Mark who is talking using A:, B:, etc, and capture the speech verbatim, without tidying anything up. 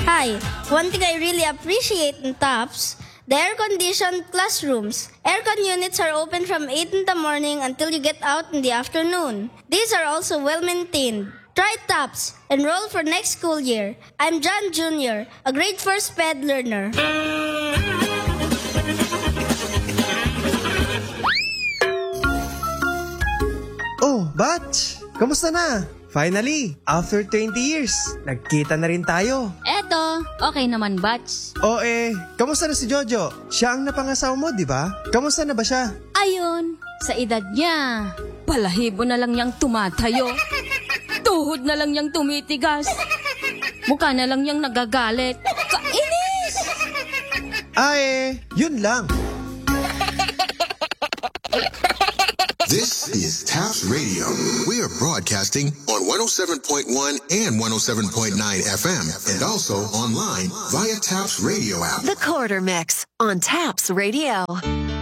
A: Hi, one thing I really appreciate in TOPS, the air-conditioned classrooms. Aircon units are open from eight in the morning until you get out in the afternoon. These are also well-maintained. Try TOPS. Enroll for next school year. I'm John Junior, a grade four SPED learner.
B: Oh, Batch! Kamusta na? Finally, after twenty years, nagkita na rin tayo.
C: Eto, okay naman, Batch.
B: O eh, kamusta na si Jojo? Siya ang napangasawa mo, di ba? Kamusta na ba siya?
C: Ayun, sa edad niya, balahibo na lang niyang tumatayo. Tuhod na lang niyang tumitigas. Mukha na lang niyang nagagalit. Kainis!
B: Ah eh, yun lang.
D: This is TAPS Radio. We are broadcasting on one oh seven point one and one oh seven point nine F M and also online via TAPS Radio app.
E: The Quarter Mix on TAPS Radio.